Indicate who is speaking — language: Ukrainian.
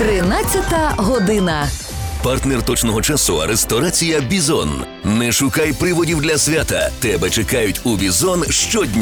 Speaker 1: 13 година.
Speaker 2: Партнер точного часу – ресторація «Бізон». Не шукай приводів для свята. Тебе чекають у «Бізон» щодня.